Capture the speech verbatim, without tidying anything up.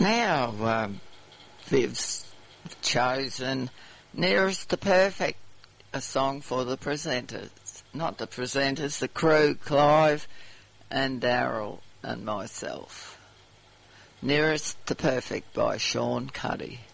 Now, um, Viv's chosen Nearest to Perfect, a song for the presenters. Not the presenters, the crew, Clive and Daryl and myself. Nearest to Perfect by Sean Cuddy.